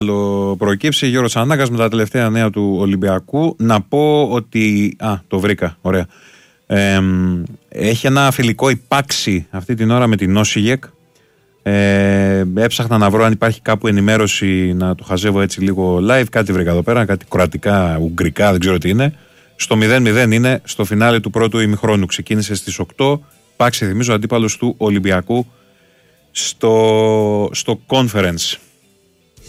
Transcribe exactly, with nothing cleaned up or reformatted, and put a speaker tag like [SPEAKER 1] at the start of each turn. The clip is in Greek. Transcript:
[SPEAKER 1] προκύψει. Γιώργος Ανάγκας με τα τελευταία νέα του Ολυμπιακού. Να πω ότι. Α, το βρήκα. Ωραία. Ε, έχει ένα φιλικό υπάρξει αυτή την ώρα με την Όσιγεκ. Ε, έψαχνα να βρω αν υπάρχει κάπου ενημέρωση να το χαζεύω έτσι λίγο live. Κάτι βρήκα εδώ πέρα. Κάτι κροατικά, ουγγρικά, δεν ξέρω τι είναι. Στο μηδέν μηδέν είναι στο φινάλε του πρώτου ημιχρόνου. Ξεκίνησε στις οκτώ. Πάξε, θυμίζω, αντίπαλος του Ολυμπιακού στο, στο conference.